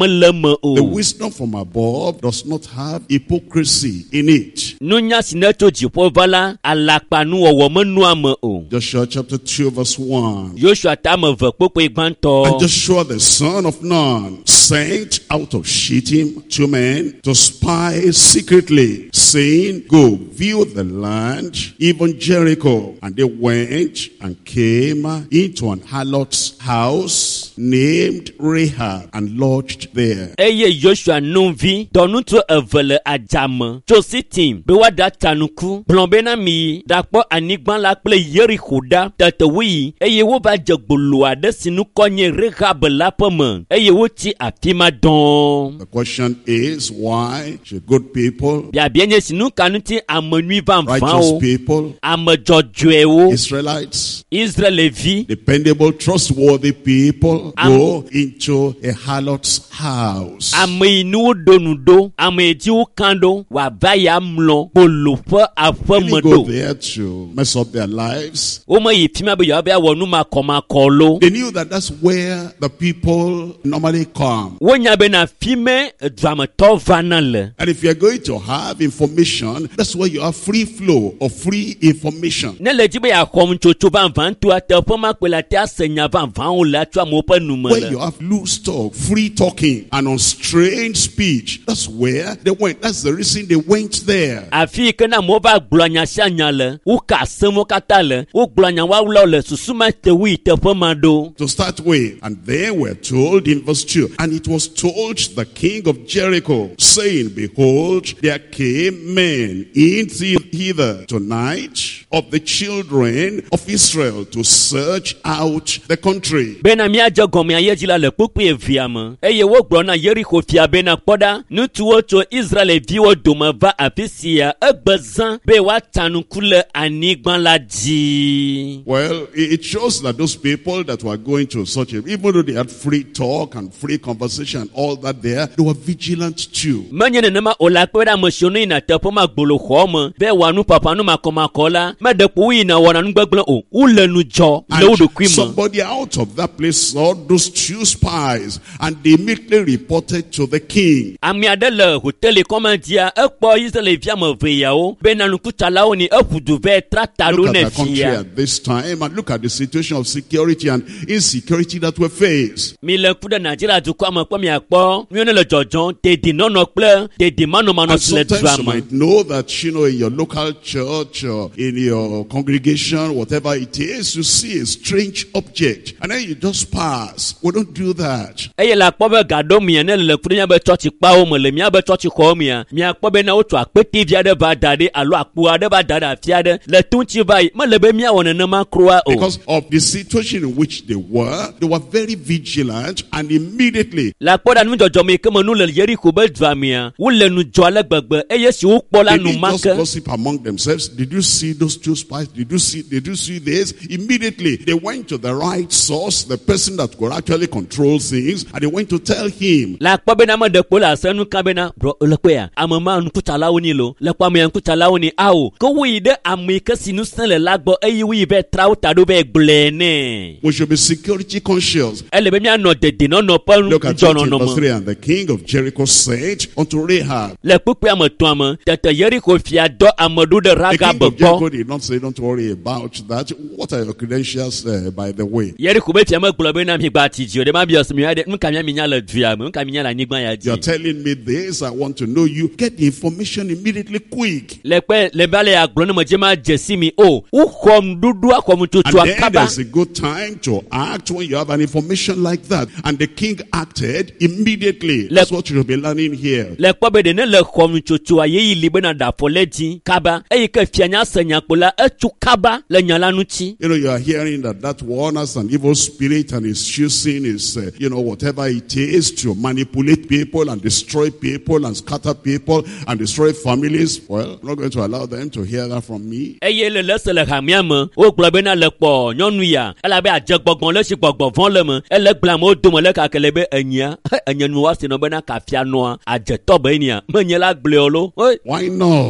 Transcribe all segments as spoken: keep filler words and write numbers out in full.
The wisdom from above does not have hypocrisy in it. Joshua chapter two verse one. And Joshua the son of Nun sent out of Shittim two men to spy secretly, saying, Go, view the land, even Jericho. And they went and came into an harlot's house named Rahab and lodged there. Eye Joshua nunvi donuto evele ajame Jositim bewada tanuku blombena mi dakpo anigban la ple Jericho da tetewi eye wo ba jegbolo ade sinu konye Rahab la peme eye wo ti afima don. The question is, why should good people, bia bienye sinu kanuti amanui van righteous people, amajojwewo Israelites, Israelevi, dependable, trustworthy people Am- go into a harlot's house? Aminu donudo amejiu kando wa vaya mlo bolofa afemodo. Go there to mess up their lives. They knew that that's where the people normally come. And if you're going to have information, that's where you have free flow of free information. Where you have loose talk, free talking, and unstrained speech, that's where they went. That's the reason they went there. To start with, and then we're told in verse two, and it was told the king of Jericho, saying, Behold, there came men in hither tonight of the children of Israel to search out the country. Well, it shows that those people that were going to such a, even though they had free talk and free conversation, all that there, they were vigilant too. And somebody out of that place saw those two spies, and they immediately reported to the king. Look at the country at this time, and look at the situation of security and insecurity that we face. And sometimes you might know that, you know, in your local church or in your congregation, whatever it is, you see a strange object, and then you just pass. We don't do that. Because of the situation in which they were, they were very vigilant, and immediately they didn't just gossip among themselves. Did you see those two spies? Did you see, did you see this? Immediately they went to the right source, the person that could actually control things, and they went to tell him. We should be security conscious. Look at verse three, and the king of Jericho said unto Rahab. The king of Jericho did not say, don't worry about that. What are your credentials, uh, by the way? You're telling me this, I want to know you. Get the information immediately, quick. And then there's a good time to act when you have an information like that. And the king acted immediately. That's what you'll be learning here. You know, you are hearing that that one has an evil spirit and is using his, uh, you know, whatever it is to manipulate people and destroy people and scatter people and destroy families. Well, I'm not going to allow them to hear that from me. Why not?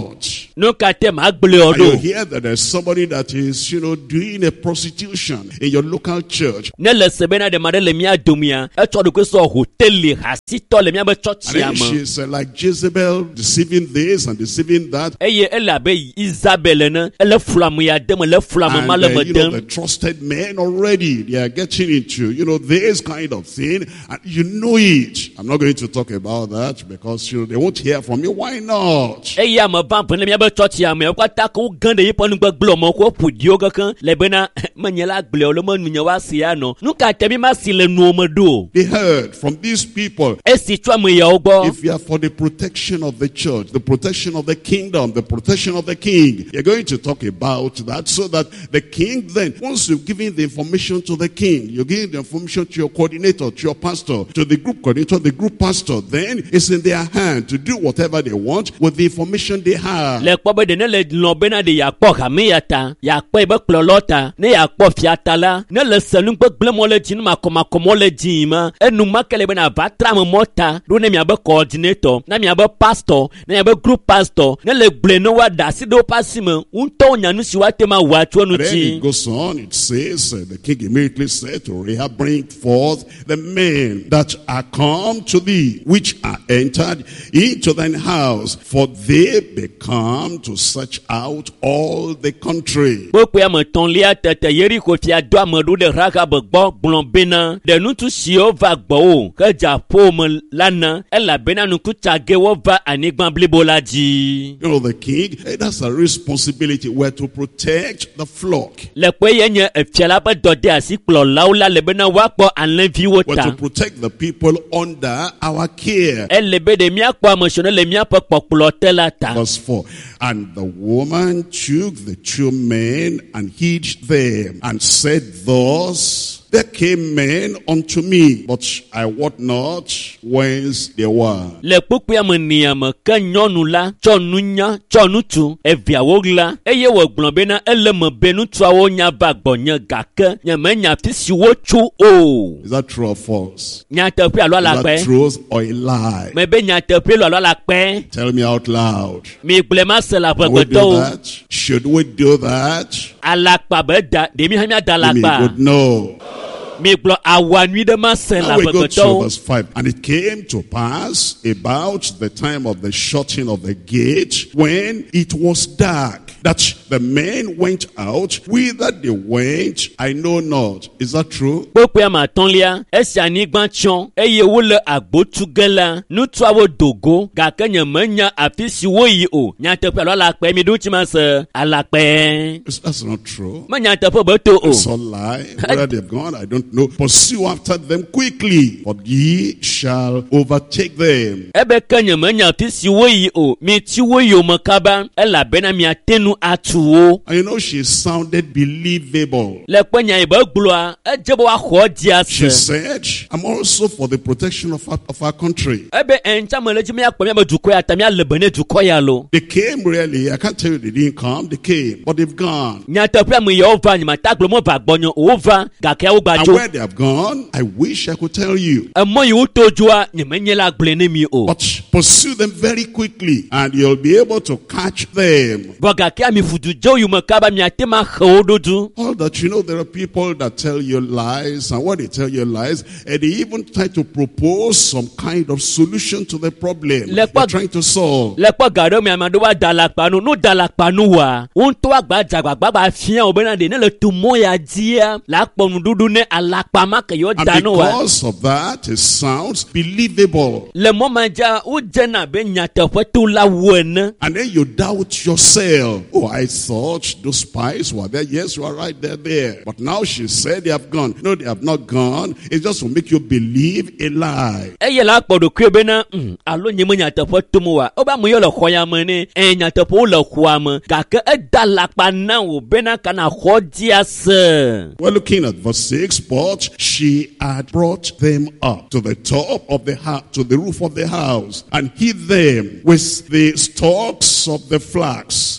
No kate ma gble And you odo. hear that there's somebody that is, you know, doing a prostitution in your local church. Ne le sebena de mare le mia domia. E cho do so hotel hasito le mia be church And then ama. she's uh, like Jezebel, deceiving this and deceiving that. Eye ela be Isabel na ele flamu ya dem le flamu And ma uh, le you know, medem. the trusted men already, they are getting into, you know, this kind of thing. And you know it. I'm not going to talk about that because, you know, they won't hear from you. Why not? Eye ama ban pon le mia be church ama e kwa ta ko gande yi pon gbe glo mo ko pudio kankan le bena manyela gble o le mo nunya wa sia no. Nu ka te bi ma si le nu mo do. They heard from these people. E si twa mo ya ogbo. If you are for the protection of the church, the protection of the kingdom, the protection of the king, you're going to talk about that so that the king then, once you've given the information to the king, you're giving the information to your coordinator, to your pastor, to the group coordinator, the group pastor, then it's in their hand to do whatever they want with the information they have. Le kpo be de ne le lo bena de ya kpo kame ya ta ya kpo be klo lota ne ya kpo fiata la ne le selu gbe gble mo le jin ma koma komo le jin ma enu ma kele bena va tra mo mota do ne mi abe coordinator na mi abe pastor na mi abe group pastor ne le gble no wa da si do pasime unto nyanu si wa te ma wa tu onu Then chi. it goes on, it says, uh, the king immediately said to Rahab, bring forth the men that are come to thee, which are entered into thine house, for they become to search out all the country. Boko ya me ton lia tete yeri ko fia do amedu de raka be gbo gbon bena de nu tu si o va gbo o ke ja po me lana ela bena nu ku chage wo va anigban blibo la ji. You know, the king, eh, that's a responsibility. We're to protect the flock. Le kwe ye nye e fia la be do de asi klo laula le bena wa kpo anlen vi wo We're ta. to protect the people under our care. E le be de mia kpo amosione le mia po kpo klo te la ta. Verse four. And the woman took the two men and hid them and said thus, there came men unto me, but I wot not whence they were. Le kpukpu ya me nia me ke nyɔnu la tsɔ nunya tsɔ nutu eviawo la eye wògblɔ bena ele me be nutuawo nya va gbɔnye gake nye me nya fi si wotso o. Is that true or false? Nyateƒe alo Is that alakpɛ? truth or a lie? Me be nyateƒe lo alo alakpɛ? Tell me out loud. Mi gblẽ ma se le Can we do aƒegbetɔwo. that? Should we do that? Alakpa be da ɖemi hã mia da Give me a alakpa. good no. Mi gblɔ awanui ɖe ma se le Now we go to aƒegbetɔwo. verse five. And it came to pass about the time of the shutting of the gate, when it was dark, that the men went out. Whither they went, I know not. Is that true? Kpokpo ya ma tɔ̃lia esi anyigba tsyɔ eye wole agbotu ge la nutuawo dogo gake nye menya afi si woyi o. Nyateƒe alo alakpɛ mi ɖo tsi ma se alakpɛ. It's- That's not true. Me nyateƒe be to o. It's a lie. Where they've gone, I don't know. Pursue after them quickly, for ye shall overtake them. Ebe ke nye menya afi si woyi o. Mi ti woyi o me kaba elabena miate nu atu wo. And you know, she sounded believable. Le kpe nya yi be gblɔa edze be woaxɔ dia She se. said, I'm also for the protection of our, of our country. Ebe ɛnta me le dzi miakpɔ miabe dukɔ ya ta miale be ne dukɔ ya lo. They came really. I can't tell you they didn't come. They came, but they've gone. Nyateƒe me yewo va nyemata gblɔ mo va gbɔnye o va gake yawo gba And tso. where they have gone, I wish I could tell you. Emɔ yi woto dzoa nyemenye la gblẽ ne mi o. But pursue them very quickly, and you'll be able to catch them. Vɔ gake ami fudu dze wo yi me kaba miate ma xe wo ɖoɖo. All that you know, there are people that tell you lies, and when they tell you lies, and they even try to propose some kind of solution to the problem Le they're kwa- trying to solve. Le kpɔ ga ɖe mi ame aɖewo ada alakpa nu, no da alakpa nu wa. Wotɔ agba dzagbagba ba fia wo bena ɖe ne le to mɔ ya dzia la kpɔ nuɖuɖu ne alakpa ma ke yewo da And nu wa. because of that, it sounds believable. Le mɔ ma dza wodzena be nyateƒe to la wo ene. And then you doubt yourself. Oh, I thought those spies were there. Yes, you are right, they're there. But now she said they have gone. No, they have not gone. It's just to make you believe a lie. Eye la kpɔ ɖokui bena mm, alo nye me nyateƒe tom wa. Wobe ame yewo le xɔ ya me ne ɛ nyateƒewo le xɔa me gake eda alakpa na wo bena kana xɔ dia se. We're looking at verse six. But she had brought them up to the top of the house, to the roof of the house, and hid them with the stalks of the flax, which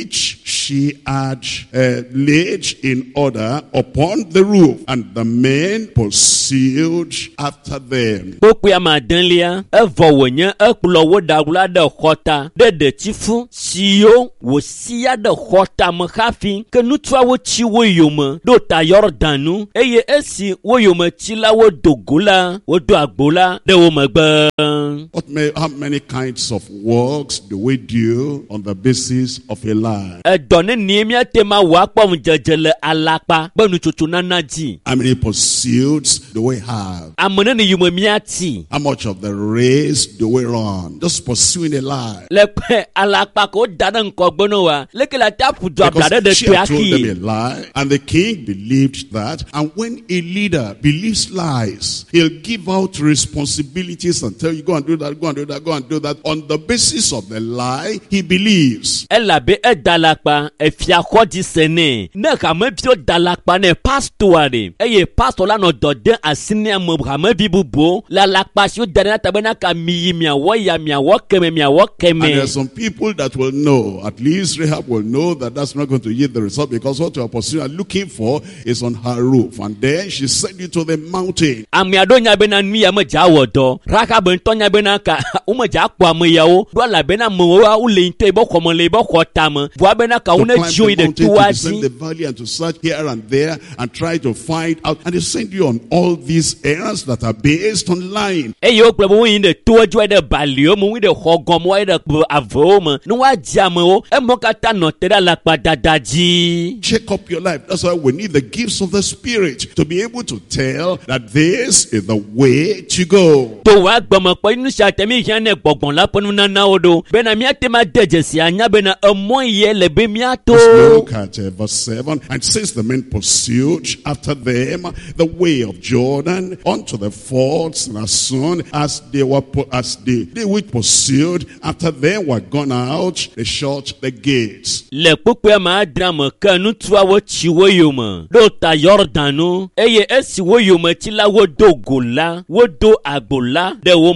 which she had uh, laid in order upon the roof, and the men pursued after them. Kpokpe amadelia evɔ wònye ekplɔ wo ɖagula ɖe xɔta ɖe ɖetifu siwo wòsia ɖe xɔta me hafi ke nutsuawo tsi wo yome ɖo ta Yɔrdanu eye esi wo yometsilawo do go la wodo agbo la ɖe wo megbe. What may, how many kinds of works do we do on the basis of a lie? Edɔ ne nie míate ma wɔ akpɔm dzedze le alakpa be nutsotso nana dzi. How many pursuits do we have? Ame ne ne yome míati. How much of the race do we run? Just pursuing a lie. Le pe alakpa ko da ɖe ŋkɔgbe ne wa leke la ta ƒu du abla ɖe Because ɖe she to had told them a aki. lie, and the king believed that. And when a leader believes lies, he'll give out responsibilities and tell you, go and do that, go and do that, go and do that. On the basis of the lie, he believes. Elabe eda alakpa efia xɔ dzi se nɛ. Ne hameviwo da alakpa nɛ pastor ɖe eye pastor la nɔ dɔ de asi ne ame hamevi bubuwo le alakpa siwo da ɖe ta be na ka miyi miawɔ ya miawɔ keme miawɔ And there are keme. some people that will know, at least Rahab will know that that's not going to yield the result, because what you are pursuing and looking for is on her roof. And then she sent you to the mountain. Ame aɖewo nya bena nu ya medza wɔ dɔ. Rahab ŋutɔ nya bena ka womedza kpɔ ame yawo ɖo elabena amewoa wole ŋutɔ yibe xɔme le yibe xɔ tame. Vɔa bena ka To wone climb dzio yi the ɖe mountain, toa to descend dzi. the valley, and to search here and there and try to find out. And they send you on all these errands that are based on lying. Eye wokplɔ be woyi ɖe toa dzi ɖe baliwo me, woyi ɖe xɔ gɔme, woyi ɖe avewo me, ne woadzi amewo. Emɔ katã nɔ te ɖe alakpa dada dzi. Check up your life. That's why we need the gifts of the Spirit to be able to tell that this is the way to go. To wa gbɔme kpɔ nu sia te mi hiã ne gbɔgbɔn la ƒe nunanawo ɖo bena míate ma de dzesi anya bena emɔ yie le be Let's míato. look at uh, verse seven. And since the men pursued after them the way of Jordan unto the fords, and as soon as they were pu- as they, they which pursued after them were gone out, they shut the gates. Le kpukpea me adra me ke nutsuawo tsi wo yome ɖo ta Yɔrdanu eye esi wo yometsila wodo go la wodo agbo la ɖe wo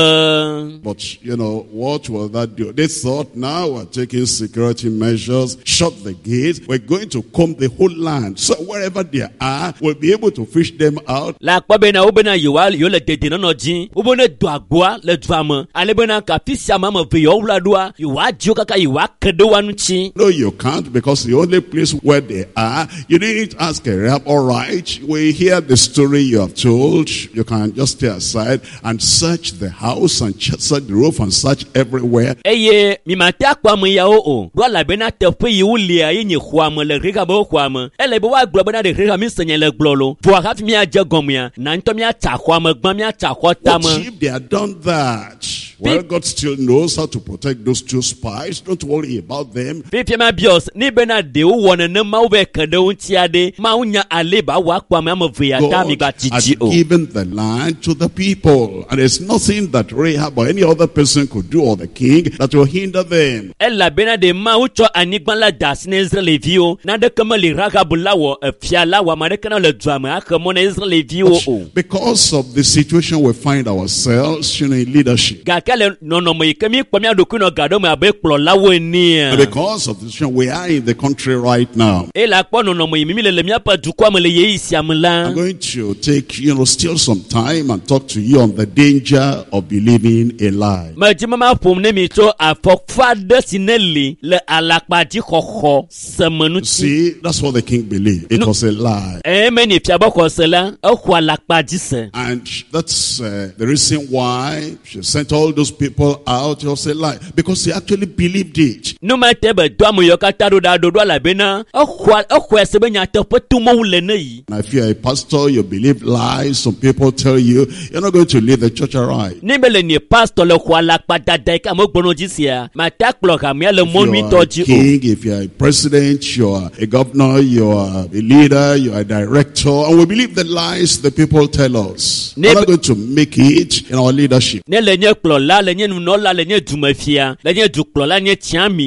megbe. But you know, what will that do? They thought, now we're taking security measures, shut the gates, we're going to comb the whole land. So wherever they are, we'll be able to fish them out. La kpɔ bena wo bena yewoa yewo le dedienɔnɔ dzi wo bena do agboa le dua me ale bena kafi sia me ame eve yewo wla ɖoa yewoa dziwo kaka yewoa ke ɖe wa ŋuti. No, you can't, because the only place where they are, you didn't ask Rahab, all right, we hear the story you have told, you can just stay aside and search the house and ch- search the roof and search everywhere. Eye mi mate akpɔ ame yawo o ɖo elabena teƒe yi wolia ye nye xɔa me le Rahab ƒe xɔa me ele be woagblɔ bena ɖe Rahab mi se nya le gblɔ lo vɔa hafi miadze gɔmea na ŋutɔ miatsa xɔa me gbã miatsa xɔ What tame. if they had done that? Well, God still knows how to protect those two spies. Don't worry about them. Fifia ma bios ni bena de wo wɔ nenema wo bɛ ke ɖe wo ŋuti aɖe mawu nya ale ba wo akpɔ ame ame eve ya ta mi God gba has titi o. given the land to the people. And there's nothing that Rahab or any other person could do, or the king, that will hinder them. Elabena de mawu tsɔ anyigba la da asi na Israelviwo naɖeke meli Rahab la wɔ efia la wɔ ame aɖeke na le dua me axe mɔ na Israelviwo o. Because of the situation we find ourselves, you know, in leadership. Gake le nɔnɔme yi ke mi kpɔ mia ɖokui nɔ ga ɖe me abe kplɔlawo enia. And because of the situation we are in the country right now. Ele akpɔ nɔnɔme yi mimi le le miaƒe dukɔa me le yeyi sia me la. I'm going to take, you know, still some time and talk to you on the danger of believing a lie. Medzi mama ƒom ne mi tso afɔkua ɖe si ne li le alakpadzi xɔxɔ semenuti. See, that's what the king believed. It No. was a lie. Eme ni fia be xɔse la exɔ alakpadzi se. And that's uh, the reason why she sent all those people out. It was a lie. Because they actually believed it. Numate be do ame yiwo katã ɖo ɖa ɖo ɖo elabena exɔ exɔe se be nyateƒe tomewu le ne yi. And if you're a pastor, you believe lies. Some people tell you, you're not going to lead the church aright. Ne be le nie pastor le xɔ alakpadada yi ke ame gbɔnɔ dzi sia mate akplɔ hamea le If mɔ you're nyuitɔ a dzi o. king, if you're a president, you're a governor, you're a leader, you're a director, and we believe the lies the people tell us. We're not going to make it in our leadership. Ne le nye kplɔla le nye nunɔla le nye dumefia le nye dukplɔla nye tsiami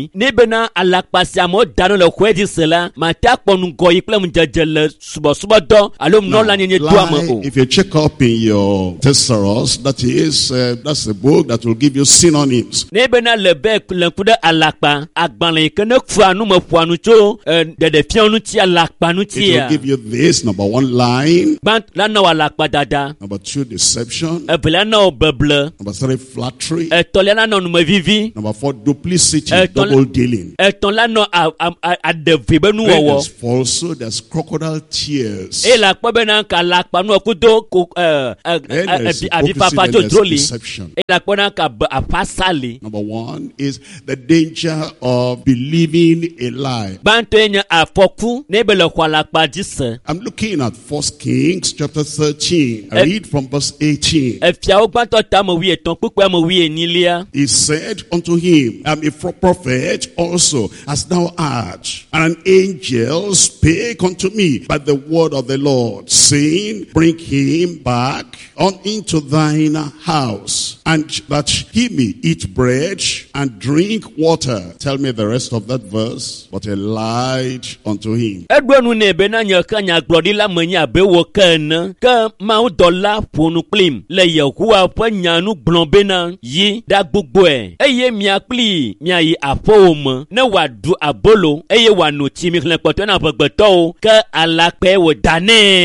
yi ne bena alakpa sia mo dano le xɔe dzi se la mate akpɔ nugɔ yi kple ŋudzedze le subɔsubɔdɔ alo nɔla nye nye doa me o. If you check up in your thesaurus, that is, uh, that's a book that will give you synonyms. Ne bena le be le ŋku ɖe alakpa agbalẽ yi ke ne ƒoa nu me ƒoa nu tso ɖeɖefia nu ti alakpa nu It tia. will give you this, number one, lying. Gbã la na wɔ alakpa dada. Number two, deception. Evelia na wɔ beble. Number three, flattery. Etɔlia la nɔ numevivi. Number four, duplicity, Eh, ton- double dealing. Etɔn la nɔ a- a- a- aɖevi be Then nuwɔwɔ. there's falsehood, there's crocodile tears. Eye la kpɔ bena ka alakpa nu kudo ko ɛ ɛ Then there's ɛ avifafa hypocrisy, tso then dro there's li. deception. Eye la kpɔ na ka be afa sali. Number one is the danger of believing a lie. Gbãtɔ ye nye afɔku ne be le xɔ alakpa dzi se. I'm looking at First Kings chapter thirteen. I Eh. read from verse eighteen. Efiawo gbãtɔ ta me wi etɔn kpekpe me wi enyilia. He said unto him, I'm a prophet also, as thou art. And an angel spake unto me by the word of the Lord, saying, bring him back on into thine house, and that he may eat bread and drink water. Tell me the rest of that verse. But he lied unto him. Eɖo nu nɛ be na nye ke nyagblɔɖila me nye abe wo ke ene. Ke Mawu dɔla ƒo nu kplim le Yehowa ƒe nya nu gblɔm bena yi ɖagbogboe. Eye mia kpli miayi aƒewo me ne wòaɖu abolo eye wòano tsi mi xlẽ kpɔtɔ na ƒegbetɔwo ke alakpae wòda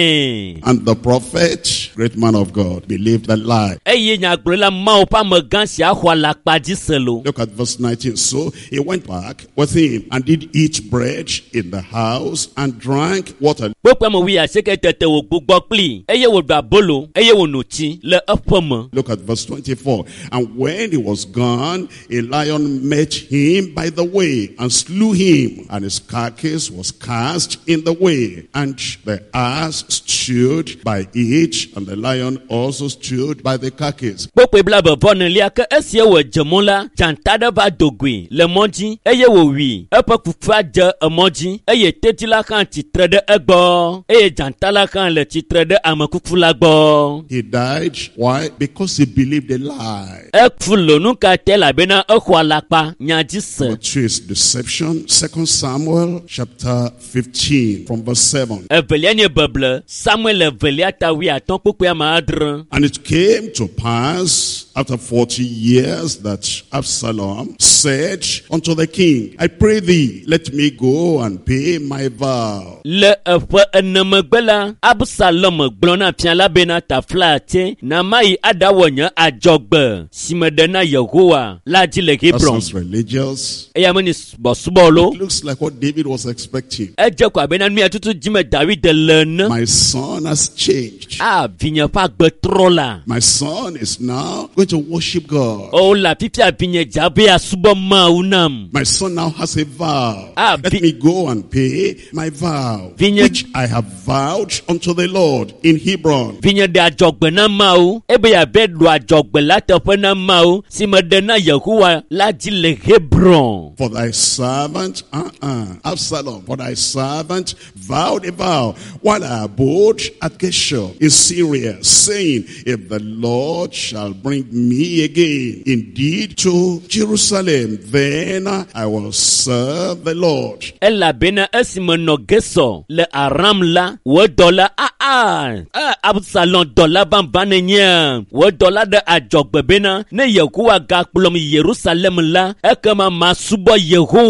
nɛ. And the prophet, great man of God, believed that lie. Eye nyagblɔɖila Mawu ƒe amegã sia xɔ alakpa dzi se lo. Look at verse nineteen. So he went back with him and did eat bread in the house and drank water. Kpekpe me wi asieke tete wògbugbɔ kpli eye wòɖu abolo eye wòno tsi le eƒe me. Look at verse twenty-four. And when he was gone, a lion met him by the way and slew him, and his carcass was cast in the way. And the ass stood by it, and the lion also stood by the carcass. Kpekpe bla bevɔ nelia ke esie wò dze mɔ la, dzanta ɖe va do goe le mɔ dzi eye wòwui. Eƒe kufua dze emɔ dzi eye teti la hã tsitre ɖe egbɔ eye dzanta la hã le tsitre ɖe ame kuku la gbɔ. He died. Why? Because he believed a lie. Eku lo nu ka te elabena exɔ alakpa nya dzi se. Number two is deception. Second Samuel chapter fifteen from verse seven. Evelia nye beble. Samuel evelia ta wi atɔn kpekpe ame adre. And it came to pass after forty years that Absalom said unto the king, I pray thee, let me go and pay my vow. Le eƒe ene megbe la, Absalom gblɔ na fia la bena tafla te na mayi aɖawɔ nye adzɔgbe si meɖe na Yehowa la dzi le That Hebron. sounds religious. Eya me ni subɔsubɔ lo. It looks like what David was expecting. Edze ko abena nu ya tutu dzime David le ne. My son has changed. Ah, vinye ƒe agbe trɔ la. My son is now going to worship God. O la fifia vinye dza be asubɔ Mawu nam. My son now has a vow. Ah, Let vi- me go and pay my vow, Vinye- which I have vowed unto the Lord in Hebron. Vinye ɖe adzɔgbe na Mawu ebe yabe ɖo adzɔgbe la teƒe na Mawu si meɖe na Yehowa la dzi le Hebron. For thy servant, uh-uh, Absalom, for thy servant vowed a vow while I abode at Geshur in Syria, saying, if the Lord shall bring me again indeed to Jerusalem, then I will serve the Lord. Elabena esime nɔ Gesɔ le Aram la, wò dɔla ah ah ah Absalom dɔla banban nye wò dɔla ɖe adzɔgbe bena ne Yehowa gakplɔm yi Yerusalem la, ekema masubɔ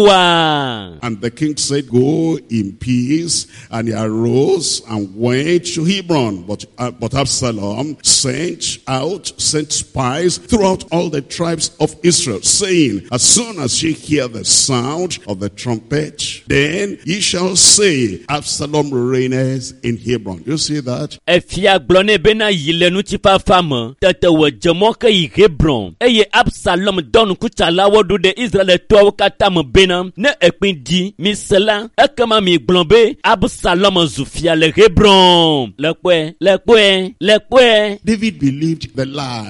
Yehowa. And the king said, go in peace. And he arose and went to Hebron. But, uh, but Absalom sent out, sent spies throughout all the tribes of Israel, saying, as soon as ye hear the sound of the trumpet, then ye shall say, Absalom reigneth in Hebron. You see that? Efia gblɔ nɛ bena yi le ŋutifafa me, tete wò dze mɔ ke yi Hebron, eye Absalom dɔ nukutsalawo ɖo ɖe Israeltɔwo katã me bena ne ekpin di mise la, ekema mi gblɔ be Absalom zu fia le Hebron. Le kpɔe, le kpɔe, le kpɔe. David believed the lie. David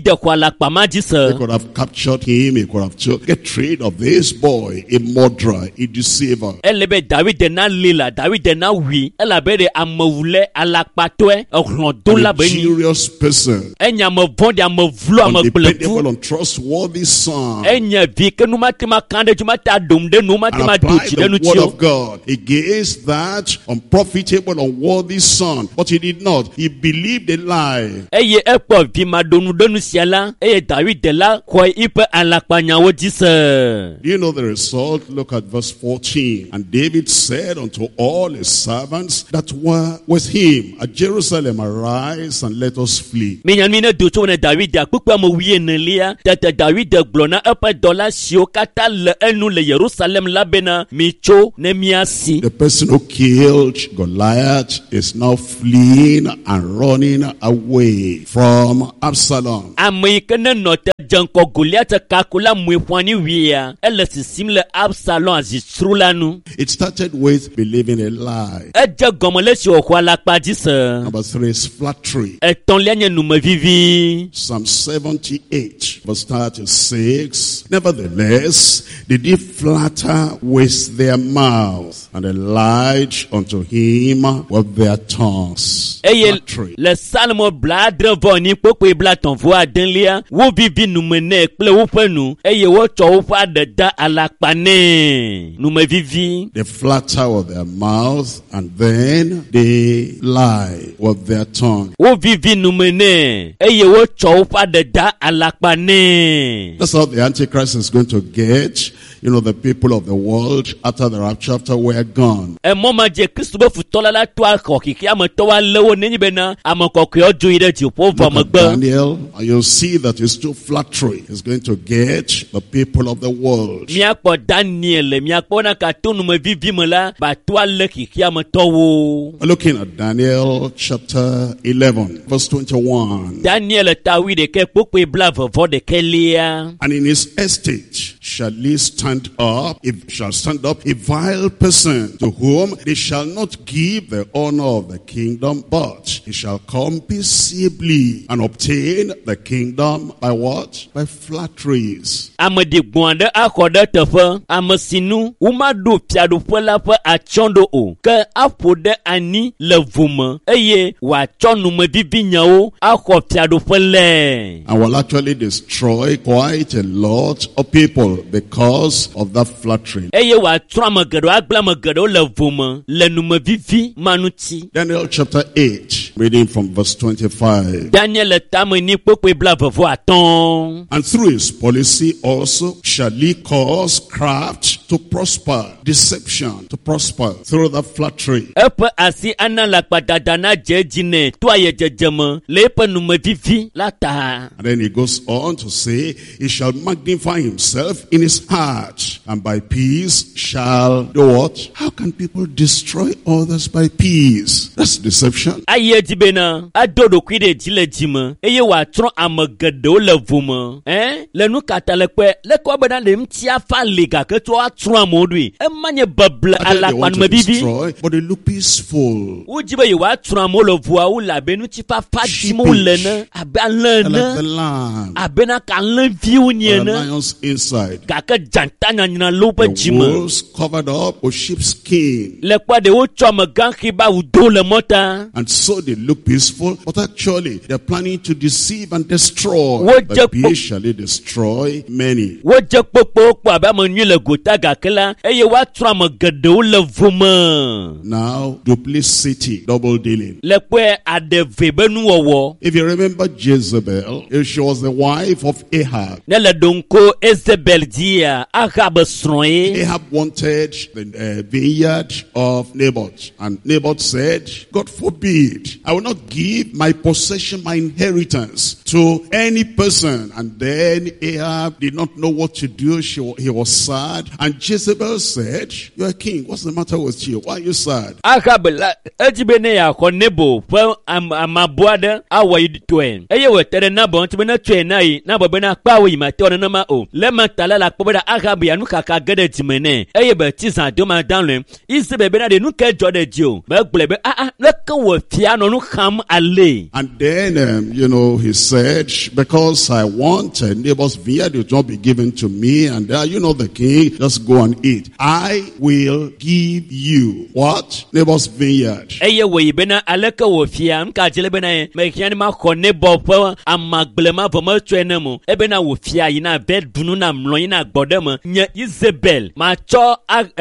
David xɔ alakpa ma dzi They se. could have captured him. He could have told, get rid of this boy, a murderer, a deceiver. Ele be David na lila, David na wi. Ela be de amewule alakpatɔe, ehlɔdola A be nyi. serious person, Enya ame vɔ̃ɖi, ame vlo, ame undependable, gblẽfu. untrustworthy son. Enye vi ke nu mate ma kan ɖe dzi, mate aɖom ɖe nu, mate And ma do apply dzi the ɖe nu word tsi o. of God against that unprofitable, unworthy son. But he did not. He believed a lie. Eye ekpɔ vi ma ɖo nu ɖe nu sia la, eye David la xɔ yiƒe alakpanyawo dzi se. Do you know the result? Look at verse fourteen. And David said unto all his servants that were with him at Jerusalem, arise and let us flee. Minyanu ne do tso ne David akpukpe ame wuie nelia, tete David gblɔ na eƒe dɔla siwo katã le enu le Yerusalem la bena mitso ne miasi. The person who killed Goliath is now fleeing and running away from Absalom. Ame yi ke ne nɔ te dze ŋkɔ Goliath kaku la mue ƒãni wia, ele sisim le Absalom azitsru la nu. It started with believing a lie. Edze gɔme le si wòxɔ alakpa dzi se. Number three is flattery. Etɔ̃lia nye numevivi. Psalm seventy-eight, verse thirty-six. Nevertheless, they did flatter with their mouth, and they lied unto him with their tongues. Eye Flattery. le Salmo bladre vɔ ni kpokpe blaton vo adelia, wo vivi nume ne kple woƒe nu, eye wotsɔ woƒe aɖe da alakpa nɛ. Numevivi. They flatter with their mouth, and then they lie with their tongue. Wo vivi nume ne, eye wotsɔ woƒe aɖe da alakpa nɛ. That's how the Antichrist is going to get, you know, the people of the world after the rapture, after we're gone. Emɔ ma dze Kristu be futɔla la to axɔ kiki ametɔwo alé wo nenyi bena ame kɔkɔewo dzo yi ɖe dziƒo vɔ Look at megbe. Daniel, and you'll see that it's too flattery. It's going to get the people of the world. Míakpɔ Daniel le míakpɔ na kato numevivi me la ba to alé kiki ametɔwo. We're looking at Daniel chapter eleven, verse twenty-one. Daniel tawi ɖeke kpokpe bla vɔvɔ ɖeke lia. And in his estate shall he stand up, if shall stand up a vile person, to whom they shall not give the honor of the kingdom, but he shall come peaceably and obtain the kingdom by what? By flatteries. Ame ɖi gbɔ̃ aɖe axɔ ɖe teƒe, ame si nu womaɖo fiaɖuƒe la ƒe atsyɔ̃ɖo o, ke aƒo ɖe anyi le vo me, eye wòatsɔ numevivi nyawo axɔ fiaɖuƒe lɛ. And will actually destroy quite a lot of people because of that flattery. Eye wòatrɔ ame geɖewo agblẽ ame geɖewo le vo me le numevivi ma ŋuti. Daniel chapter eight, reading from verse twenty-five. Daniel le tame ni kpokpe bla vɔvɔ atɔ̃. And through his policy also shall he cause craft to prosper, deception to prosper through the flattery. Eƒe asi ana le akpadada na dze edzi nɛ to aye dzedzeme le eƒe numevivi la ta. And then he goes on to say, he shall magnify himself in his heart, and by peace shall do what? How can people destroy others by peace? That's deception. Aye dzi bena ado ɖokui ɖe dzi le dzi me, eye wòatrɔ ame geɖewo le vo me. Eh? Le nu kata le kpe, le kɔ bena le ŋuti afa li gake tso atrɔ amewo ɖoe. Ema nye beble I tell you, they alakpa want to numevivi. destroy, but they look peaceful. Wodzi be yewoatrɔ amewo le voawo le abe ŋuti fafa dzim wole ne, abe alẽ They're like the ene, lamb, abena ka alẽviwo nyi the ene, lions inside. gake dzanta nyanyra le woƒe The dzi me. wolves covered up with sheepskin. Le kpɔ ɖe wotsɔ amegãxi ba wudo le mɔta. And so they look peaceful, but actually they're planning to deceive and destroy. What By the- peace shall they destroy many. Wodze kpokpo kpɔ abe ame nyui le gota gake la, eye woatrɔ ame geɖewo le vo me. Now, duplicity, double dealing. Le kpɔe aɖe ve be nuwɔwɔ. If you remember Jezebel, if she was the wife of Ahab. Ne le ɖonko Isabel dzia, Ahab srɔ̃ ye. Ahab wanted the uh, vineyard of Naboth. And Naboth said, God forbid, I will not give my possession, my inheritance to any person. And then Ahab did not know what to do. She, he was sad. And And Jezebel said, "You're a king. What's the matter with you? Why are you sad?" Ahab la ejibene ya ko nebo fa amabuada awayi twen. Eye wetere na bon tibena twen nai na bobena kpawo ma te ona ma o. Le matala la pobeda Ahab ya nu kaka gede timene. Eye be tizan do ma dan le. Ise be na de nu ke jode dio. Be gblebe ah ah le kan wo fia no nu kham ale. And then, um, you know, he said, "Because I want a neighbor's vineyard, it will not be given to me. And uh, you know the king, just go and eat. I will give you what? Neighbor's vineyard." Eye we bena aleka wo fia nka jele bena me kiani ma ko nebo po amaglema vo ma twene mu. E bena wo fia yina be dunu na mlo yina gbodem nye Isabel ma cho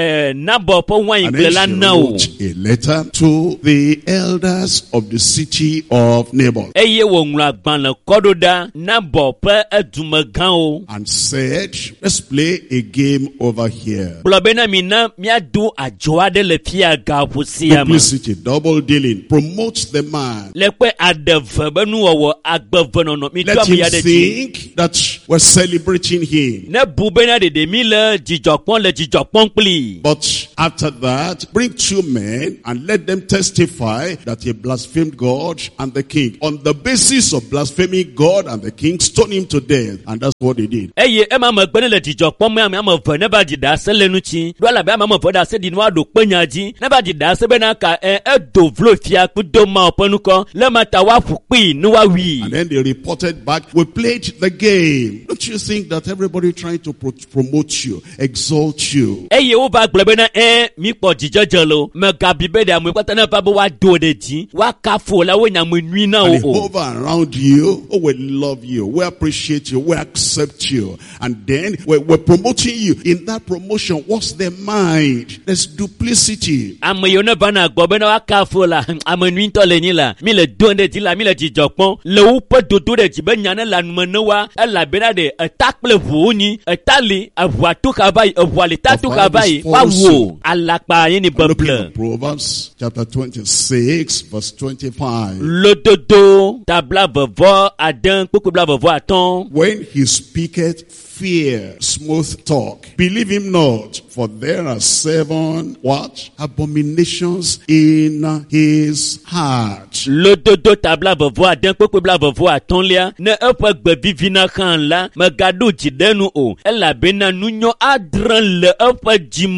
na bo po wan iglela na o. A letter to the elders of the city of Naboth. Eye wo nwra gban le kododa na bo pe edumagan o. And said, "Let's play a game over here." Blobena mina mia do ajoa de le fia ga pusia ma. Duplicity, double dealing. Promote the man. Le pe adev benu wo agbeve no no mi Let do mi him ya de think that we're celebrating him. ne bubena de de mi le jijopon le jijopon pli. But after that, bring two men and let them testify that he blasphemed God and the king. On the basis of blaspheming God and the king, stone him to death. And that's what they did. Eye e ma ma gbene le jijopon me am am vo ne ba jida se lenu chi. Do la be am am vo da se di no ado penya ji. Ne ba jida se be na ka e do vlo fia ku do ma oponu ko le mata wa fupi no wa wi. And then they reported back, "We played the game." Don't you think that everybody trying to pro- promote you, exalt you? Eye wo ba glebe na e mi po jijojolo me ga bibe da mu kwata na ba bo wa do de ji wa ka fo la wo nya mu nwi na And they o. hover around you. "Oh, we love you. We appreciate you. We accept you." And then we're, we're promoting you. In that promotion, what's their mind? There's duplicity. Am yo ne bana gbobe na wa ka fo la am nwi to le ni la mi le do de ji la mi le jijopon le wo pe dodo de ji be nya na la nu no wa e la be na de atakle vu ni etali avua to ka bai avua le ta to ka bai wa wo alapa yin ni bable. Proverbs chapter twenty-six, verse twenty-five. Le dodo tabla vovo adan poku bla vovo aton. When he speaketh fear, smooth talk, believe him not, for there are seven, what? Abominations in his heart. Le dodo tabla vovo adan poku bla vovo aton lia ne e pe gbe vivina kan la me gado jidenu o e la bena nunyo adran le e pe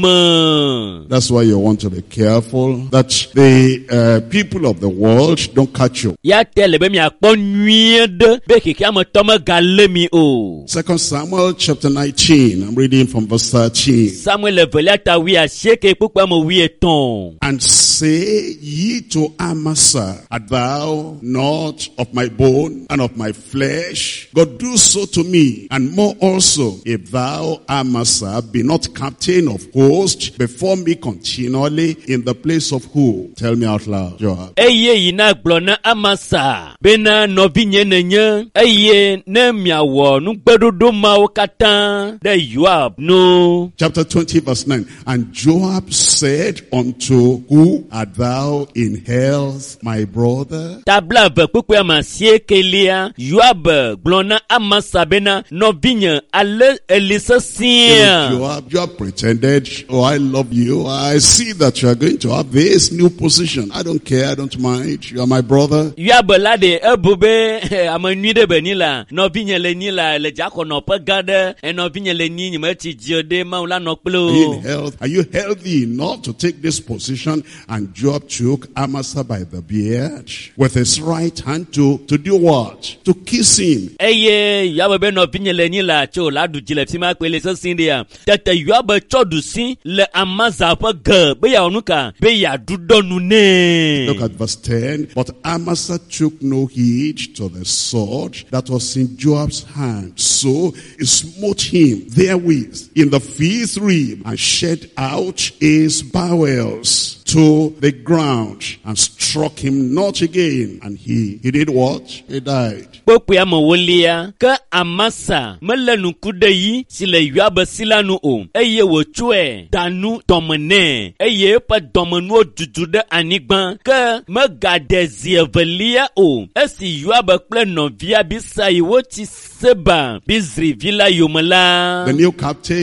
jima. That's why you want to be careful that the uh, people of the world don't catch you. Ya tele be mi akpon nuide be keke am toma galemi o. Second Samuel chapter nineteen, I'm reading from verse thirteen. Samuel velata wi a sheke pukwa mo wi eton. And say ye to Amasa, art thou not of my bone and of my flesh? God, do so to me, and more also, if thou, Amasa, be not captain of hosts before me continually, in the place of who? Tell me out loud, Joab. Eye ina glona Amasa bena no binye nenye eye ne miawo nu gbedodo ma o katan de Joab no. Chapter twenty verse nine. And Joab said unto, who art thou in health, my brother? Tabla be pukwe amasie kelia Joab glona Amasa bena no binye ale elisa sia. Joab, Joab pretended, oh, I love you. I see that you are going to have this new position. I don't care. I don't mind. You are my brother. Joab la de ebube amanuide benila no binye le nila le jako no pagade e no binye le ni meti jiode maula no plo. Are you in health? Are you healthy enough to take this position? And Joab took Amasa by the beard with his right hand to, to do what? To kiss him. Eye Joab be no binye le nila cho la du jile fima kwele so sindia. Tete Joab chodu si le Amasa pa ge be ya onuka be ya dudonu ne. Look at verse ten. But Amasa took no heed to the sword that was in Joab's hand. So he smote him therewith in the fifth rib and shed out his bowels to the ground and struck him not again. And he, he did what? He died. Popu ya mawolia ka Amasa melenu kudeyi sile Joab silanu o. Eye wo chue danu domene. Eye pa domenu dudude anigban ka magade velia o. Esi Joab kple novia bisa iwo ti seba bizri vila yomala. The new captain, where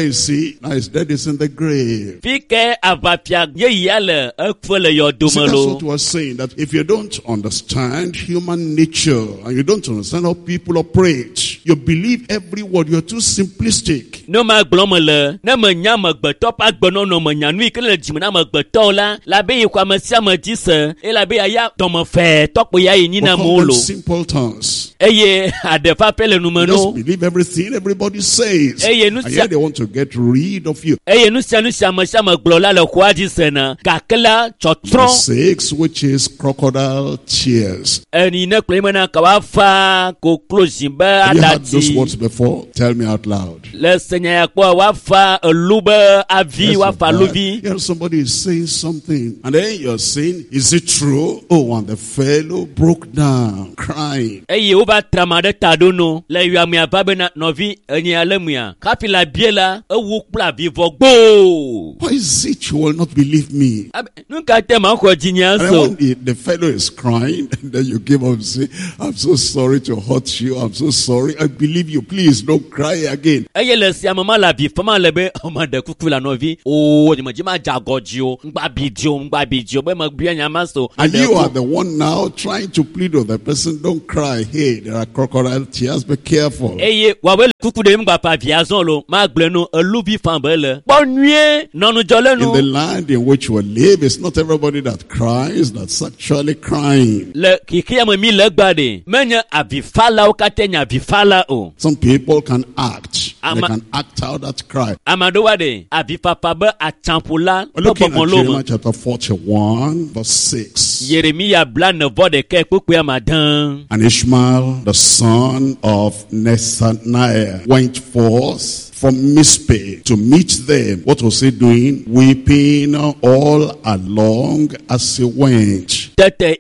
Where is he? Now his dead is in the grave. Fike avapia yeyale ekfele See, that's yodomelo. what we're saying, that if you don't understand human nature and you don't understand how people operate, you believe every word, you're too simplistic. No ma glomele, na menya magbeto pa gbono no menya nui kele jimna magbeto la, la be yikwa mesia medise, e la be ya tomo fe, tokpo ya yinina We'll call them molo. simpletons. Eye adefa pele You numeno. just believe everything everybody says. Eye nu And yet they want to get rid of you. Eye nu sia nu sia mesia maglola le kwa jisena, kakela chotron. Six, which is crocodile tears. Eni ne klemena kawafa ko klozimbe Have you heard those adati. words before? Tell me out loud. Le seigneur ya kwa wafa lube avi Yes, wafa you've heard. luvi. You know, somebody is saying something, and then you're saying, is it true? Oh, and the fellow broke down, crying. Eye uba tramade tadono le yuami ababe na novi enye alemia. Kapi la biela e wukpla vivo gbo. Why is it you will not believe me? Nunca tema kwa jinya And then so. when the, the fellow is crying, and then you give up and say, I'm so sorry to hurt you. I'm so sorry. I believe you. Please don't cry again. Eye le si amama la bi fama lebe omade kuku la novi. Oh, ni majima jagodio, ngba bidio, ngba bidio, be magbiya nyama so. And you are the one now trying to plead with the person, don't cry. Hey, there are crocodile tears. Be careful. Eye wawe kuku de mgba pa viazon lo, magleno eluvi fambele. Bonye nonu jole In no. the land in which we live, it's not everybody that cries that's actually crying. Le kiki ya mimi le gbade. Menye avifala o katenya avifala o. Some people can act. And they Ama- can act out that cry. Amado wade avipapa be achampula. We're looking at Popopolo Jeremiah chapter forty-one, verse six. Yeremia bla ne vode ke kukwe madan. And Ishmael, the son of Nethaniah, went forth from Mizpeh to meet them. What was he doing? Weeping all along as he went. Tete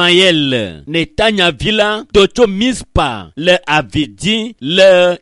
Ismael Netanya villa tocho mispa le avidi le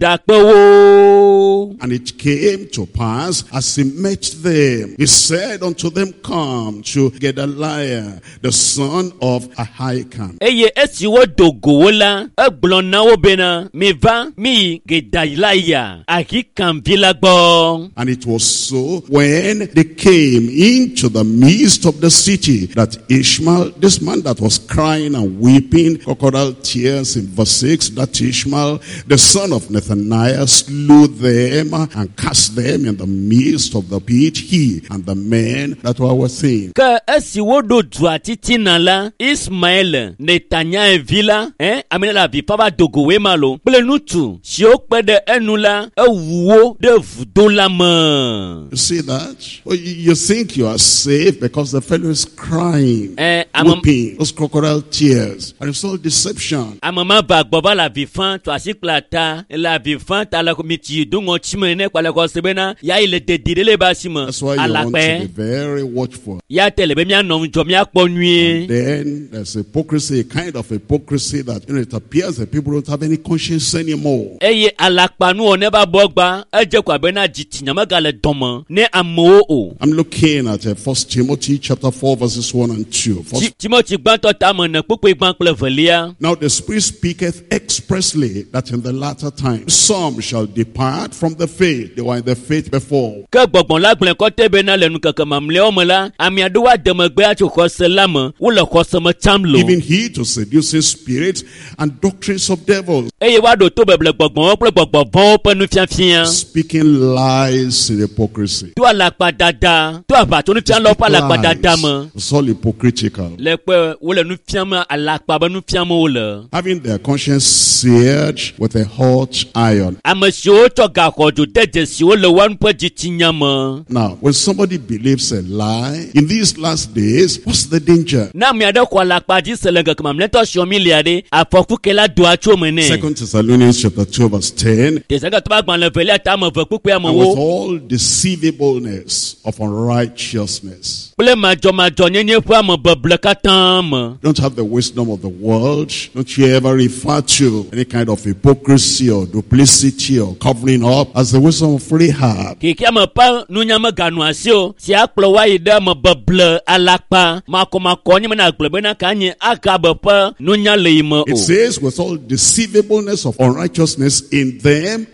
yidakpewo. And it came to pass as he met them, he said unto them, come to Gedaliah, the son of Ahikam. Eye esiwo dogowola egblɔnawo bena meva mi Gedalia Ahikam villa gbɔ. And it was so when they came into the midst of the city that Ishmael, this man that was crying and weeping, crocodile tears in verse six, that Ishmael, the son of Nethaniah, slew them and cast them in the midst of the pit, he and the men that were with him. Ke esiwo do dua titina la Ismael Netanya villa eh amina la vi papa dogowe malo kple nutu si o kpe ɖe enu la ewuwo ɖe vudo la me. You see that? Well, you, you think you are safe because the fellow is crying, Eh, I'm- weeping, those crocodile tears. And it's all deception. Amama ba gbɔva la vi fan to asi kple ta la vi fan ta le komiti doŋɔ tsime ne kpale kɔ sebe na ya yi le dedi ɖe le ba si me That's why you want to be alakpɛ very watchful. ya te le be mianɔ ŋdzɔ miakpɔ nyuie. Then there's hypocrisy, a kind of hypocrisy that, you know, it appears that people don't have any conscience anymore. Eye alakpanuwɔ ne ba bɔ gba edze ko abe na dziti nyamega le dɔme ne amewo o. I'm looking at uh, First Timothy chapter four verses one and two. First, Ti- Timothy gbãtɔ tame ne kpukpui gbã kple velia. now the Spirit speaketh expressly that in the latter time some shall depart from the faith. They were in the faith before. Ke gbɔgbɔn la gblẽ kɔte bena le nukeke mamlɛawo me la, ame aɖewo ade megbe atso xɔse la me, wole xɔse me tsam lo. Even he to seducing spirits and doctrines of devils, Eye woaɖo to beble gbɔgbɔnwo kple gbɔgbɔ vɔ̃wo ƒe nufiafia. speaking lies in hypocrisy. To alakpadada, to aʋatsonufialawo ƒe alakpadada me. It's all hypocritical. Le kpe wole nufiam alakpa be nufiam wole. Having their conscience seared with a hot iron. Ame siwo tsɔ gaxɔdzo de dzesiwo le woanu ƒe dzitsinya me. Now, when somebody believes a lie, in these last days, what's the danger? Ne ame aɖe xɔ alakpa dzi se le ŋkeke mamlɛtɔ siɔ mi lia ɖe, afɔkuke la doa tso me nɛ. Second Thessalonians chapter two verse ten. Tesaka tɔba gbalẽ velia tame ve kpukpua me And with wo. all deceivableness of unrighteousness. Kple madzɔmadzɔ nyenye ƒe ame beble katã me. Don't have the wisdom of the world. Don't you ever refer to any kind of hypocrisy or duplicity or covering up as the wisdom of Rahab. Keke me pa nunyame ganu asi o. Si akplɔ wa yi ɖe ame beble alakpa. Makɔmakɔ nye mena gblɔ bena ka nye Agab ƒe nunya le yi me It o. says with all deceivableness of unrighteousness in them that do what?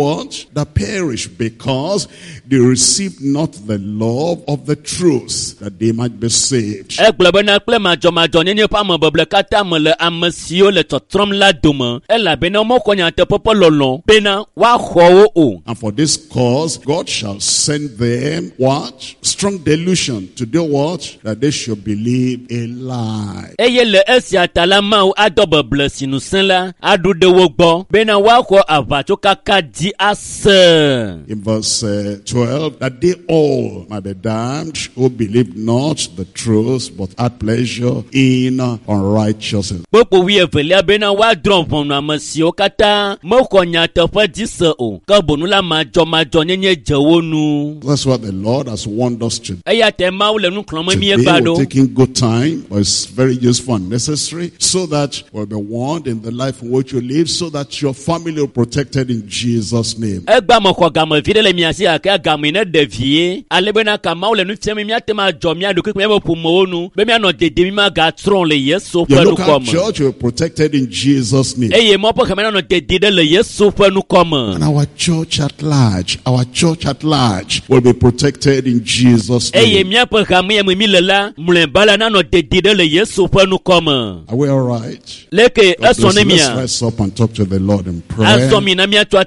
what? That perish, because they received not the love of the truth, that they might be saved. E gblɔ na kple madzɔmadzɔ nyenye ƒe amebeble katã me le ame siwo le tɔtrɔm la dome, elabena womexɔ nyateƒe ƒe lɔlɔ bena woaxɔ wo o. And for this cause, God shall send them what? Strong delusion to do what? That they should believe a lie. Eye le esia ta la Mawu adɔ beble si ŋusẽ la aɖu ɖe wo gbɔ bena woaxɔ aʋatsokaka di ase. In verse uh, twelve, that they all might be damned who believed not the truth, but had pleasure in uh, unrighteousness. Kpokpo wi evelia bena woadrɔ̃ ʋɔnu ame siwo katã mexɔ nyateƒe dzi se o, ke boŋ la madzɔmadzɔ nyenye dze wo nu. That's what the Lord has warned us to do. Eya te Mawu le nu xlɔ̃m mí Today egba we're ɖo. taking good time, but it's very useful and necessary, so that we'll be warned in the life in which you live, so that your family will be protected in Jesus' name. Egba me xɔ game vi ɖe le mia si ake game ne ɖe vie, ale bena ka Mawu le nu fiam míate ma dzɔ mía ɖokui kple míaƒe ƒomewo nu, be míanɔ dede mi magatrɔ le Yesu Your ƒe local nukɔ me. church will be protected in Jesus' name. Eye mɔ ƒe xeme nanɔ dede ɖe le Yesu ƒe nukɔ me. And our church at large, our church at large will be protected in Jesus' Eye name. míaƒe hame ye me mi le la, mlɔeba la nanɔ dede ɖe le Yesu ƒe nukɔ me. Are we all right? Leke God esɔ bless ne you. Let's mia, rise up and talk to the Lord in prayer. asɔ mi na míatsɔ